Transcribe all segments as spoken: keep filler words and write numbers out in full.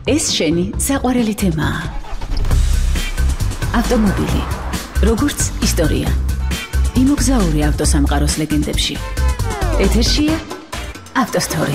ეს შენი საყვარელი თემაა. ავტომობილი, როგორც ისტორია. იმოგზაური ავტოსამყაროს ლეგენდებში. ეთერშია ავტოსტორი.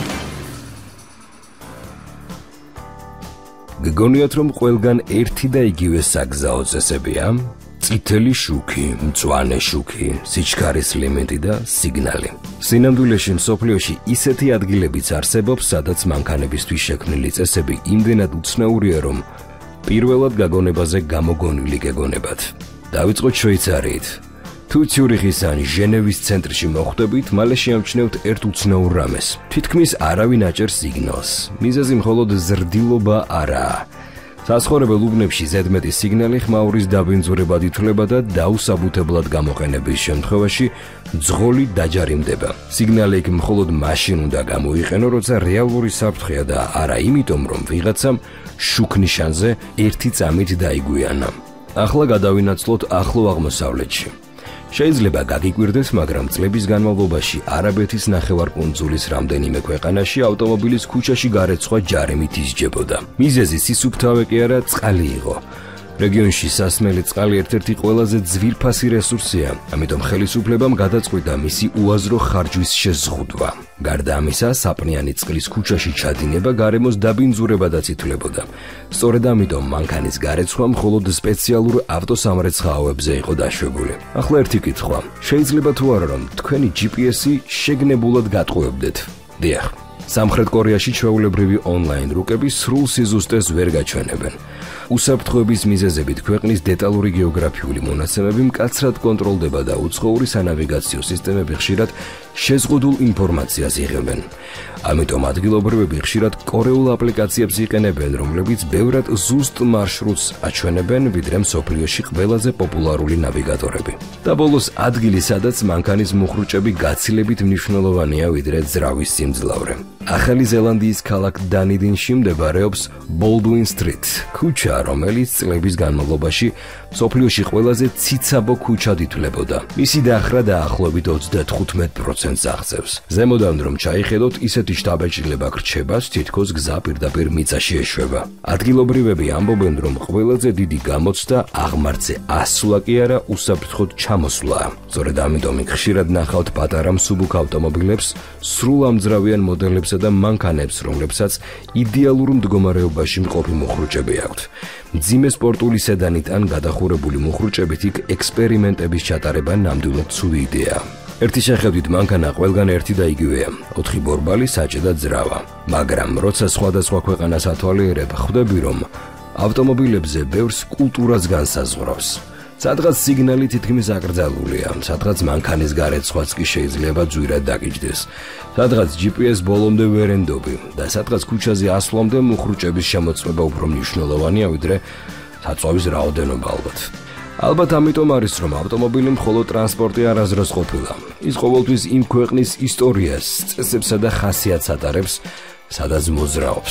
გგონიათ რომ ყველგან ერთი და იგივე საგზაო წესებია? წითელი შუქი, მწვანე შუქი, სიჩქარის ლიმიტი და სიგნალი. სინამდვილეში მსოფლიოში ისეთი ადგილებიც არსებობს, სადაც მანქანებისთვის შექმნილი წესები იმდენად უცნაურია, რომ პირველად გაგონებაზე გამოგონილი გეგონებათ. დავიწყოთ შვეიცარიით. თუ ციურიხის ან ჟენევის ცენტრში მოხვდებით, მალე შეამჩნევთ ერთ უცნაურ რამეს. თითქმის არავინ აჭერს სიგნალს. მიზეზი მხოლოდ ზრდილობა არაა. საცხოვრებელ უბნებში ზედმეტი სიგნალი ხმაურის დაბინძურებად ითვლება და დაუსაბუთებლად გამოყენების შემთხვევაში ძღოლი დაჯარიმდება. სიგნალი იქ მხოლოდ მაშინ უნდა გამოიყენო, როცა რეალური საფრთხეა და არა იმიტომ, რომ ვიღაცამ შუქ ნიშანზე ერთი წამით დაიგვიანა. ახლა გადავინაცვლოთ ახლო აღმოსავლეთში. შეიძლება გაგიკვირდეს, მაგრამ წლების განმავლობაში არაბეთის ნახევარკუნძულის რამდენიმე ქვეყანაში ავტომობილის ქუჩაში გარეცხვა ჯარიმით ისჯებოდა. მიზეზი სისუფთავე კი არა, წყალი იყო. რეგიონში სასმელი წყალი ერთ-ერთი ყველაზე ძვირფასი რესურსია, ამიტომ ხელისუფლებამ გადაწყვიტა მისი უაზრო ხარჯვის შეზღუდვა. გარდა ამისა, საპნიანი წყლის ქუჩაში ჩადინება გარემოს დაბინძურებადაც ითვლებოდა. სწორედ ამიტომ მანქანის გარეცხვა მხოლოდ სპეციალურ ავტოსამრეცხაოებზე იყო დაშვებული. ახლა ერთი კითხვა. შეიძლება თუ არა რომ თქვენი ჯი პი ესი შეგნებულად გატყუებდეთ? დიახ. სამხრეთ კორეაში ჩვეულებრივი ონლაინ რუკები სრულ სიზუსტეს ვერ გაჩვენებენ. უსაფრთხოების მიზეზებით ქვეყნის დეტალური გეოგრაფიული მონაცემები მკაცრად კონტროლდება და უცხოური სანავიგაციო სისტემები ხშირად შეზღუდულ ინფორმაციას იღებენ. ამიტომ ადგილობრივები ხშირად კორეულ აპლიკაციებს იყენებენ, რომლებიც ბევრად ზუსტ მარშრუტს აჩვენებენ, ვიდრე მსოფლიოში ყველაზე პოპულარული ნავიგატორები. და ბოლოს ადგილი, სადაც მანქანის მუხრუჭები გაცილებით მნიშვნელოვანია, ვიდრე ძრავის სიმძლავრე. ახალი ზელანდიის ქალაქ დანიდინში მდებარეობს ბოლდუინ სტრით, ქუჩა, რომელიც წლების განმავლობაში მსოფლიოში ყველაზე ციცაბო ქუჩად ითვლებოდა. მისი დახრა დაახლოებით ოცდათხუთმეტ პროცენტს აღწევს. ზემოდან რომ ჩაიხედოთ, ისეთი შთაბეჭდილება გრჩება, თითქოს გზა პირდაპირ მიწაში ეშვება. ადგილობრივები ამბობენ, რომ ყველაზე დიდი გამოცდა აღმართზე ასვლა კი არა, უსაფრთხოდ ჩამოსვლაა. სწორედ ამიტომ იქ ხშირად ნახავთ პატარა მსუბუქ ავტომობილებს, სრულ ამძრავიან მოდელებსა და მანქანებს, რომლებსაც იდეალურ მდგომარეობაში მყოფი მუხრუჭები აქვთ. მძიმე სპორტული სედანით ან გადახურებული მუხრუჭებით იქ ექსპერიმენტების ჩატარება ნამდვილად ცუდი იდეაა. ერთი შეხედვით მანქანა ყველგან ერთი და იგივეა, ოთხი ბორბალი, საჭე და ძრავა. მაგრამ როცა სხვადასხვა ქვეყანას ათვალიერებ, ხვდები, რომ ავტომობილებზე ბევრს კულტურაც განსაზღვრავს. სადღაც სიგნალი თითქმის აკრძალულია, სადღაც მანქანის გარეცხვაც კი შეიძლება ძვირად დაგიჯდეს. სადღაც ჯი პი ეს ბოლომდე ვერ ენდობი და სადღაც ქუჩაზე ასვლამდე მუხრუჭების შემოწმება უფრო მნიშვნელოვანია, ვიდრე საწვავის რაოდენობა ალბათ. ალბათ ამიტომ არის, რომ ავტომობილი მხოლოდ ტრანსპორტი არასდროს ყოფილა. ის ყოველთვის იმ ქვეყნის ისტორიას, წესებსა და ხასიათს ატარებს, სადაც მოძრაობს.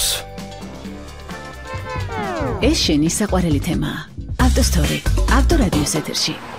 ეს შენი საყვარელი თემაა. ავტოსტორი, ავტორადიოს ეთერში.